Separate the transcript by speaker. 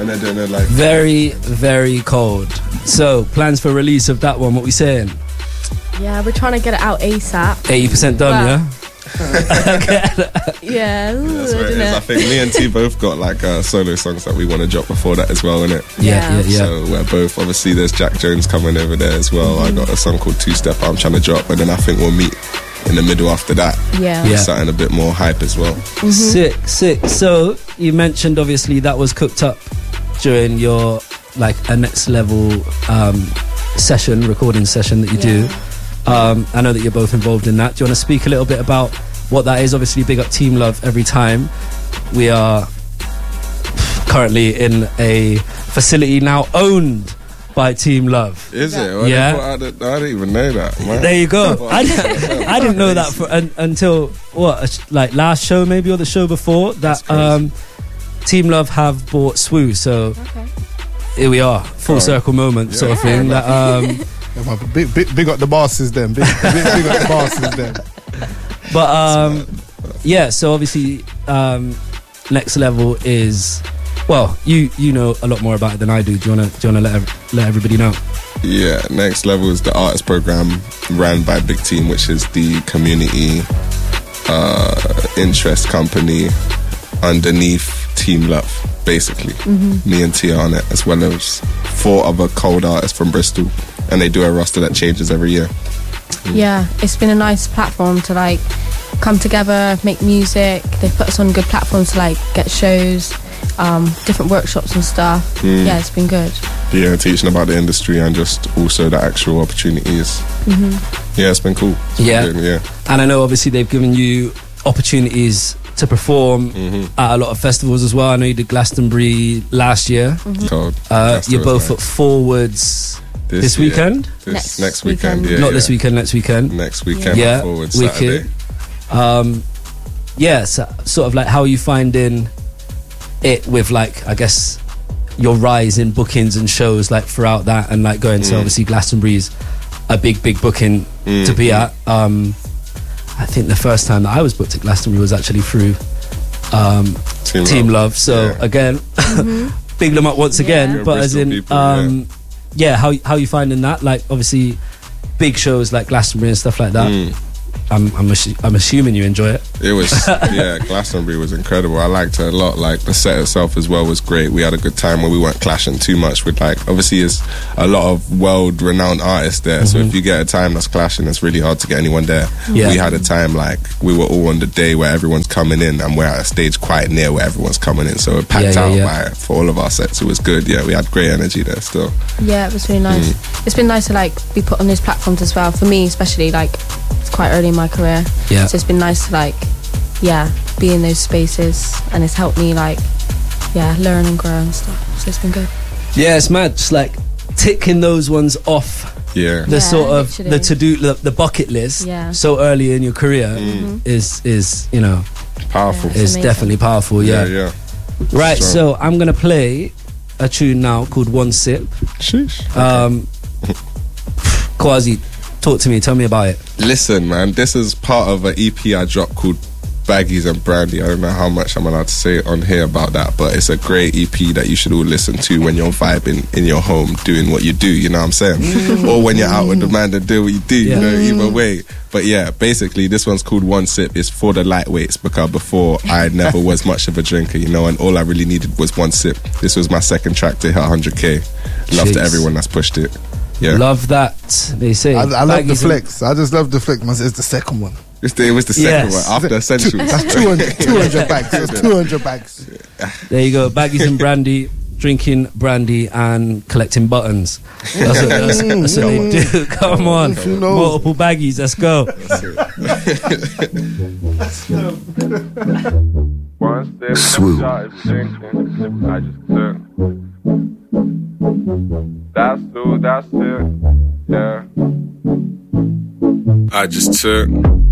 Speaker 1: And they're doing it like
Speaker 2: Very, very cold. So, plans for release of that one, what we saying?
Speaker 3: Yeah, we're trying to get it out ASAP.
Speaker 2: 80% done,
Speaker 3: Well,
Speaker 2: yeah?
Speaker 3: Yeah,
Speaker 1: that's what it is. I think me and T both got like solo songs that we want to drop before that as well, innit?
Speaker 2: Yeah.
Speaker 1: So we're both, obviously there's Jack Jones coming over there as well. I got a song called Two Step I'm trying to drop, and then I think we'll meet in the middle after that.
Speaker 3: Yeah.
Speaker 2: Yeah.
Speaker 1: Something a bit more hype as well.
Speaker 2: Sick. So, you mentioned obviously that was cooked up during your, like, a next level recording session that you do. I know that you're both involved in that. Do you want to speak a little bit about what that is? Obviously, big up Team Love every time. We are currently in a facility now owned by Team Love.
Speaker 1: Is it? Well,
Speaker 2: Yeah.
Speaker 1: I didn't even know that, man.
Speaker 2: There you go. I didn't know that until like last show maybe, or the show before, that Team Love have bought Swoo. So here we are, full circle moment sort of thing. That
Speaker 4: Big up the bosses then. Big up the bosses then.
Speaker 2: But yeah, so obviously Next Level is, well, you know a lot more about it than I do. Do you wanna let everybody know?
Speaker 1: Yeah, Next Level is the artist program ran by Big Team, which is the community interest company underneath Team Love, basically. Me and Tia on it, as well as 4 other cold artists from Bristol, and they do a roster that changes every year.
Speaker 3: Yeah, it's been a nice platform to like come together, make music. They put us on good platforms to like get shows, different workshops and stuff. Yeah, it's been good.
Speaker 1: Yeah, teaching about the industry and just also the actual opportunities. Yeah, it's been cool. It's been good,
Speaker 2: And I know obviously they've given you opportunities to perform at a lot of festivals as well. I know you did Glastonbury last year. You're both at Forwards this weekend?
Speaker 1: Next weekend, yeah.
Speaker 2: Not this weekend, next weekend.
Speaker 1: Next weekend,
Speaker 2: yeah.
Speaker 1: Forwards
Speaker 2: Wicked.
Speaker 1: Saturday.
Speaker 2: So, sort of like, how are you finding it with, like, I guess, your rise in bookings and shows, like, throughout that, and like going to obviously Glastonbury's a big booking to be at. I think the first time that I was booked at Glastonbury was actually through Team Love. So again, big them up once again. But as in,
Speaker 1: people,
Speaker 2: how you finding that? Like, obviously, big shows like Glastonbury and stuff like that. I'm assuming you enjoy it.
Speaker 1: It was, Glastonbury was incredible. I liked it a lot. Like, the set itself as well was great. We had a good time where we weren't clashing too much with, like, obviously there's a lot of world-renowned artists there, so if you get a time that's clashing, it's really hard to get anyone there. We had a time, like, we were all on the day where everyone's coming in, and we're at a stage quite near where everyone's coming in, so it packed out for all of our sets. It was good. Yeah, we had great energy there still.
Speaker 3: Yeah, it was really nice. It's been nice to like be put on these platforms as well. For me especially, like, it's quite early in my career, so it's been nice to like be in those spaces, and it's helped me like learn and grow and stuff, so it's been good.
Speaker 2: Yeah, it's mad, just like ticking those ones off the sort of
Speaker 3: literally.
Speaker 2: the to-do, the bucket list so early in your career is you know,
Speaker 1: powerful.
Speaker 2: It's definitely powerful. Right, so I'm gonna play a tune now called One Sip. Quasi, talk to me, tell me about it.
Speaker 1: Listen, man, this is part of an EP I dropped called Baggies and Brandy. I don't know how much I'm allowed to say on here about that, but it's a great EP that you should all listen to when you're vibing in your home doing what you do, you know what I'm saying? Or when you're out with the man and do what you do, you know, either way. But yeah, basically this one's called One Sip. It's for the lightweights, because before I never was much of a drinker, you know, and all I really needed was one sip. This was my second track to hit 100k. Love to everyone that's pushed it. Yeah.
Speaker 2: Love that. They say
Speaker 4: I love the flex. I just love the flex. It's the second one.
Speaker 1: It was the second one after Essentials.
Speaker 4: That's 200 bags. That's 200 bags.
Speaker 2: There you go. Baggies and Brandy, drinking brandy and collecting buttons. That's what they do. Come on. Multiple baggies. Let's go.
Speaker 5: Swoo.
Speaker 1: That's it. Yeah. I just took